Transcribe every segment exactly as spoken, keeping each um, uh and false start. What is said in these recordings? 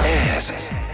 Ez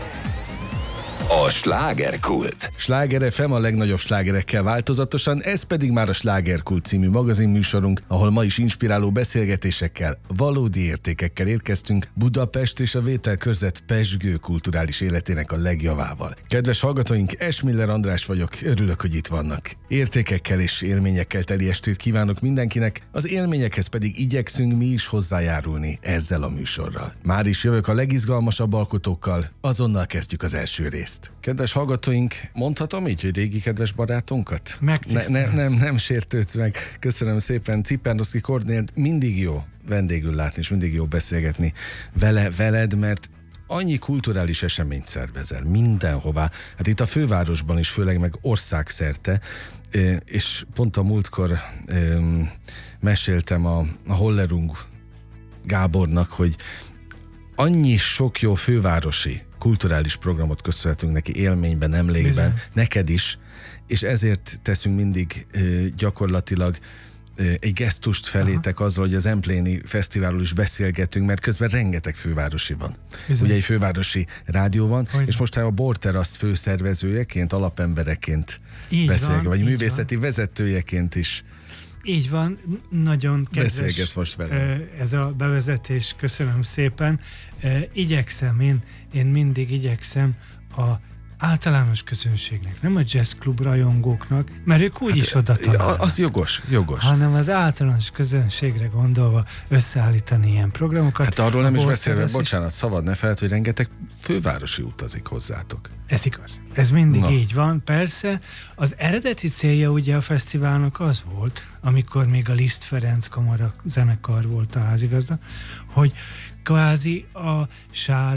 a Slágerkult. Sláger ef em a legnagyobb slágerekkel változatosan, ez pedig már a Slágerkult című magazinműsorunk, ahol ma is inspiráló beszélgetésekkel, valódi értékekkel érkeztünk Budapest és a vételkörzet pezsgő kulturális életének a legjavával. Kedves hallgatóink, Esmiller András vagyok, örülök, hogy itt vannak. Értékekkel és élményekkel teli estét kívánok mindenkinek, az élményekhez pedig igyekszünk mi is hozzájárulni ezzel a műsorral. Már is jövök a legizgalmasabb alkotókkal, azonnal kezdjük az első részt. Kedves hallgatóink, mondhatom így, hogy régi kedves barátunkat? Ne, ne, nem, nem sértődsz meg. Köszönöm szépen. Cipernowski Kornélt, mindig jó vendégül látni, és mindig jó beszélgetni vele, veled, mert annyi kulturális eseményt szervezel mindenhová. Hát itt a fővárosban is, főleg meg országszerte, és pont a múltkor meséltem a, a Hollerung Gábornak, hogy annyi sok jó fővárosi kulturális programot köszönhetünk neki élményben, emlékben, Bizony. neked is, és ezért teszünk mindig ö, gyakorlatilag ö, egy gesztust felétek Aha. azzal, hogy az Empléni Fesztiválról is beszélgetünk, mert közben rengeteg fővárosi van. Bizony. Ugye egy fővárosi rádió van, Hogyne. és most a Borteraszt főszervezőjeként, alapembereként beszélgetünk, vagy művészeti van. vezetőjeként is. Így van, nagyon kedves most velem. Ez a bevezetés, köszönöm szépen. Igyekszem, én, én mindig igyekszem a általános közönségnek, nem a jazzklub rajongóknak, mert ők úgy hát, is oda találnak. Az jogos, jogos. Hanem az általános közönségre gondolva összeállítani ilyen programokat. Hát arról nem is beszélve, bocsánat, szabad ne feled, hogy rengeteg fővárosi utazik hozzátok. Ez igaz. Ez mindig Na. így van, persze. Az eredeti célja ugye a fesztiválnak az volt, amikor még a Liszt Ferenc Kamara zenekar volt a házigazda, hogy kvázi a sár